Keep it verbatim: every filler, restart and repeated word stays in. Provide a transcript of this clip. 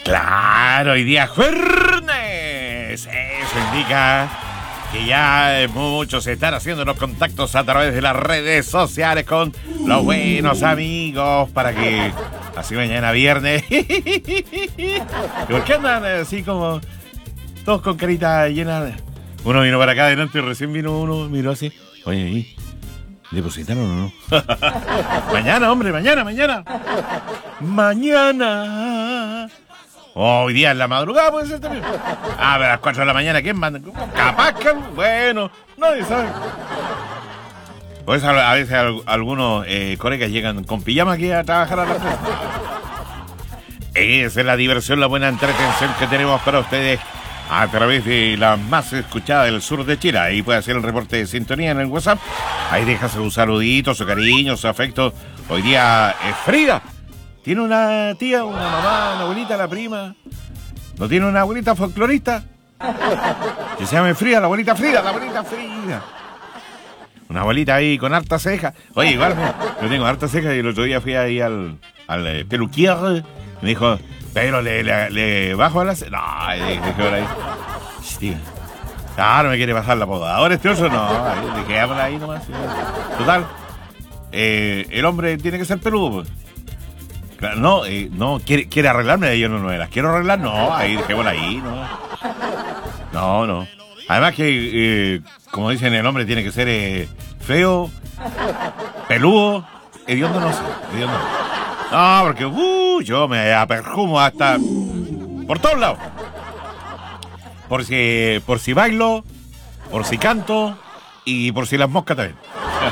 Claro, hoy día jueves. Eso indica que ya muchos están haciendo los contactos a través de las redes sociales con los buenos amigos para que así mañana viernes. ¿Por qué andan así como todos con carita llena? Uno vino para acá adelante y recién vino uno, miró así. Oye, ¿y depositaron o no? Mañana, hombre, mañana, mañana. Mañana. Oh, hoy día en la madrugada puede ser también. Ah, a ver, a las cuatro de la mañana, ¿quién manda? Capaz que, bueno, nadie sabe. Pues a, a veces algunos eh, colegas llegan con pijama aquí a trabajar a la empresa. Esa es la diversión, la buena entretención que tenemos para ustedes a través de la más escuchada del sur de Chile. Ahí puede hacer el reporte de sintonía en el WhatsApp. Ahí deja sus saluditos, su cariño, su afecto. Hoy día es Frida. ¿Tiene una tía, una mamá, una abuelita, la prima? ¿No tiene una abuelita folclorista? Que se llame Frida, la abuelita Frida, la abuelita Frida. Una abuelita ahí con harta ceja. Oye, igual yo tengo harta ceja y el otro día fui ahí al, al eh, peluquier. Me dijo, pero le, le, le bajo a la ceja. No, dije, ahora ahí. Hostia. Claro, me quiere bajar la poda. ¿Ahora este oso? No, le quedamos ahí nomás. Total, eh, el hombre tiene que ser peludo, pues. No, eh, no, quiere, quiere arreglarme, yo no, no las quiero arreglar, no, ahí dejémosla ahí, no. No, no. Además que, eh, como dicen, el hombre tiene que ser eh, feo, peludo, hediondo no sé, hediondo no. No, porque, uh, yo me aperjumo hasta por todos lados. Por si, por si bailo, por si canto y por si las moscas también.